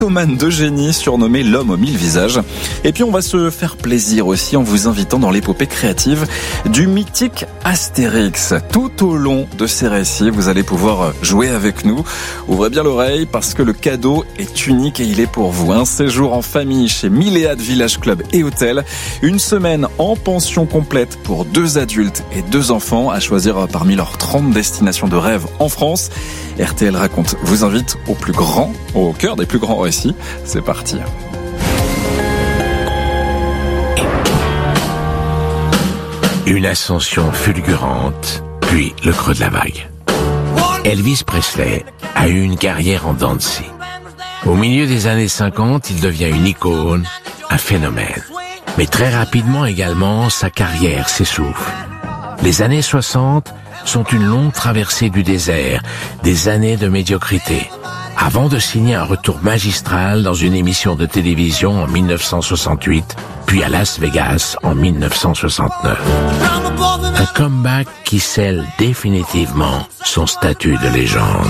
Man de génie, surnommé l'homme aux 1000 visages. Et puis on va se faire plaisir aussi en vous invitant dans l'épopée créative du mythique Astérix. Tout au long de ces récits, vous allez pouvoir jouer avec nous. Ouvrez bien l'oreille parce que le cadeau est unique et il est pour vous. Un séjour en famille chez Milléade Village Club et Hôtel. Une semaine en pension complète pour 2 adultes et 2 enfants à choisir parmi leurs 30 destinations de rêve en France. RTL Raconte vous invite au plus grand, au cœur des plus grands récits. C'est parti. Une ascension fulgurante, puis le creux de la vague. Elvis Presley a eu une carrière en dents de scie. Au milieu des années 50, il devient une icône, un phénomène. Mais très rapidement également, sa carrière s'essouffle. Les années 60 sont une longue traversée du désert, des années de médiocrité, avant de signer un retour magistral dans une émission de télévision en 1968, puis à Las Vegas en 1969. Un comeback qui scelle définitivement son statut de légende.